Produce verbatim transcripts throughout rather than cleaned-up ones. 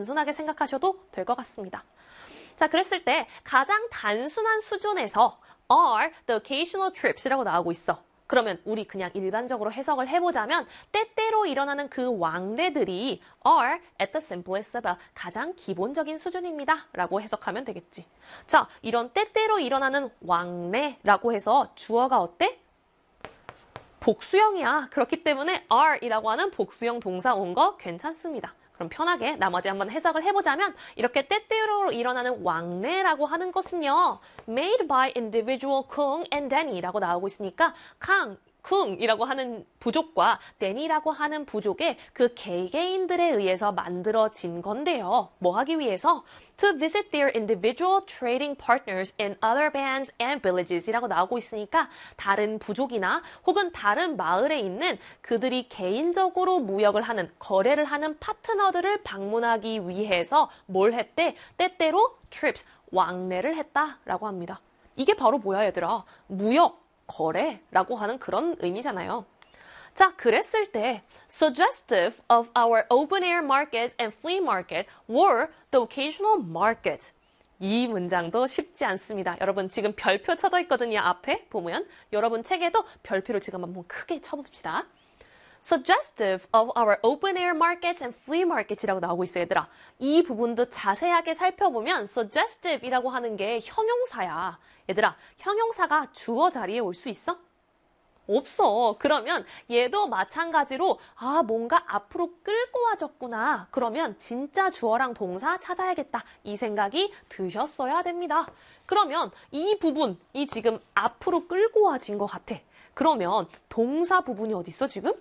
단순하게 생각하셔도 될 것 같습니다. 자, 그랬을 때 가장 단순한 수준에서 are the occasional trips이라고 나오고 있어. 그러면 우리 그냥 일반적으로 해석을 해보자면 때때로 일어나는 그 왕래들이 are at the simplest level, 가장 기본적인 수준입니다 라고 해석하면 되겠지. 자, 이런 때때로 일어나는 왕래라고 해서 주어가 어때? 복수형이야. 그렇기 때문에 are이라고 하는 복수형 동사 온 거 괜찮습니다. 그럼 편하게 나머지 한번 해석을 해보자면 이렇게 때때로 일어나는 왕래라고 하는 것은요. made by individual Kung and Danny라고 나오고 있으니까 강, 쿵이라고 하는 부족과 데니라고 하는 부족의 그 개개인들에 의해서 만들어진 건데요. 뭐 하기 위해서? To visit their individual trading partners in other bands and villages 이라고 나오고 있으니까 다른 부족이나 혹은 다른 마을에 있는 그들이 개인적으로 무역을 하는, 거래를 하는 파트너들을 방문하기 위해서 뭘 했대? 때때로 trips, 왕래를 했다라고 합니다. 이게 바로 뭐야 얘들아? 무역. 거래라고 하는 그런 의미잖아요. 자, 그랬을 때 suggestive of our open-air markets and flea market were the occasional market. 이 문장도 쉽지 않습니다. 여러분 지금 별표 쳐져 있거든요. 앞에 보면 여러분 책에도 별표를 지금 한번 크게 쳐봅시다. Suggestive of our open-air markets and flea markets이라고 나오고 있어요, 얘들아. 이 부분도 자세하게 살펴보면 suggestive이라고 하는 게 형용사야. 얘들아, 형용사가 주어 자리에 올 수 있어? 없어. 그러면 얘도 마찬가지로 아, 뭔가 앞으로 끌고 와졌구나. 그러면 진짜 주어랑 동사 찾아야겠다. 이 생각이 드셨어야 됩니다. 그러면 이 부분이 지금 앞으로 끌고 와진 것 같아. 그러면 동사 부분이 어디 있어, 지금?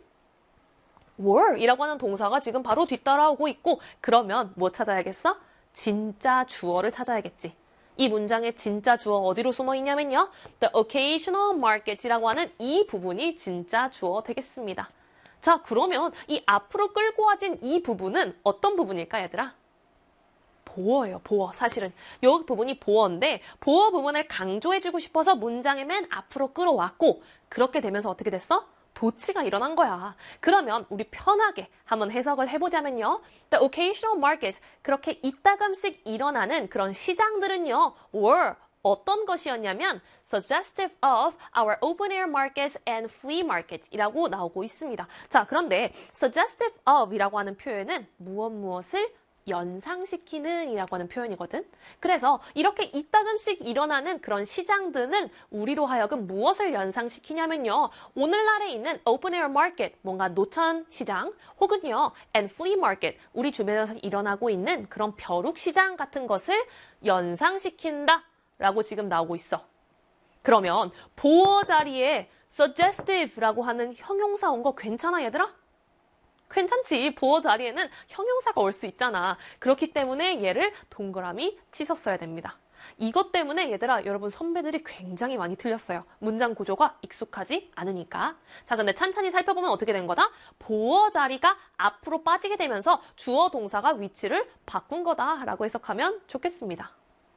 were 이라고 하는 동사가 지금 바로 뒤따라오고 있고 그러면 뭐 찾아야겠어? 진짜 주어를 찾아야겠지. 이 문장의 진짜 주어 어디로 숨어 있냐면요. The occasional market이라고 하는 이 부분이 진짜 주어 되겠습니다. 자, 그러면 이 앞으로 끌고 와진 이 부분은 어떤 부분일까, 얘들아? 보어예요, 보어. 사실은 이 부분이 보어인데 보어 부분을 강조해주고 싶어서 문장의 맨 앞으로 끌어왔고 그렇게 되면서 어떻게 됐어? 도치가 일어난 거야. 그러면 우리 편하게 한번 해석을 해보자면요. The occasional markets, 그렇게 이따금씩 일어나는 그런 시장들은요. were 어떤 것이었냐면 suggestive of our open-air markets and flea markets 이라고 나오고 있습니다. 자, 그런데 suggestive of 이라고 하는 표현은 무엇 무엇을 연상시키는 이라고 하는 표현이거든. 그래서 이렇게 이따금씩 일어나는 그런 시장들은 우리로 하여금 무엇을 연상시키냐면요. 오늘날에 있는 open air market, 뭔가 노천 시장 혹은요 and flea market, 우리 주변에서 일어나고 있는 그런 벼룩 시장 같은 것을 연상시킨다 라고 지금 나오고 있어. 그러면 보어 자리에 suggestive라고 하는 형용사 온 거 괜찮아, 얘들아? 괜찮지. 보어 자리에는 형용사가 올 수 있잖아. 그렇기 때문에 얘를 동그라미 치셨어야 됩니다. 이것 때문에 얘들아, 여러분 선배들이 굉장히 많이 틀렸어요. 문장 구조가 익숙하지 않으니까. 자, 근데 찬찬히 살펴보면 어떻게 된 거다? 보어 자리가 앞으로 빠지게 되면서 주어 동사가 위치를 바꾼 거다라고 해석하면 좋겠습니다.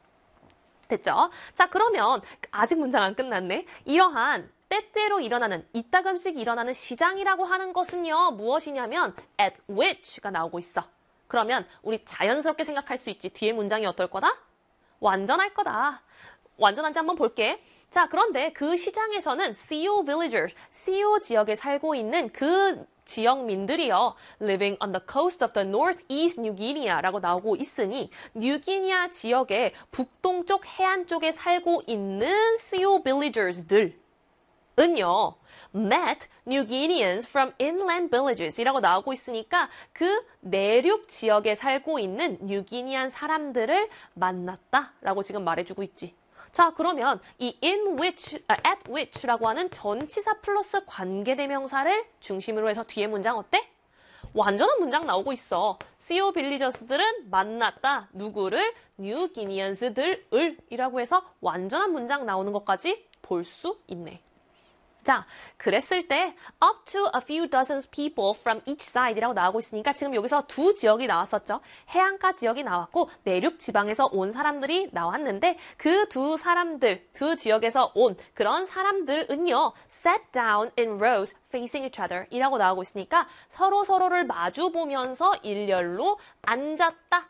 됐죠? 자, 그러면 아직 문장 안 끝났네. 이러한 때때로 일어나는, 이따금씩 일어나는 시장이라고 하는 것은요. 무엇이냐면 at which가 나오고 있어. 그러면 우리 자연스럽게 생각할 수 있지. 뒤에 문장이 어떨 거다? 완전할 거다. 완전한지 한번 볼게. 자, 그런데 그 시장에서는 씨오 villagers, 씨오 지역에 살고 있는 그 지역민들이요. living on the coast of the northeast New Guinea라고 나오고 있으니 뉴기니아 지역의 북동쪽 해안 쪽에 살고 있는 씨오 villagers들 은요, met New Guineans from inland villages 이라고 나오고 있으니까 그 내륙 지역에 살고 있는 뉴기니안 사람들을 만났다라고 지금 말해주고 있지. 자, 그러면 이 in which, 아, at which라고 하는 전치사 플러스 관계대명사를 중심으로 해서 뒤에 문장 어때? 완전한 문장 나오고 있어. 씨오 빌리저스들은 만났다. 누구를? 뉴기니언스들을 이라고 해서 완전한 문장 나오는 것까지 볼 수 있네. 자, 그랬을 때 up to a few dozens people from each side 이라고 나오고 있으니까 지금 여기서 두 지역이 나왔었죠. 해안가 지역이 나왔고 내륙 지방에서 온 사람들이 나왔는데 그 두 사람들, 두 지역에서 온 그런 사람들은요. sat down in rows facing each other 이라고 나오고 있으니까 서로 서로를 마주 보면서 일렬로 앉았다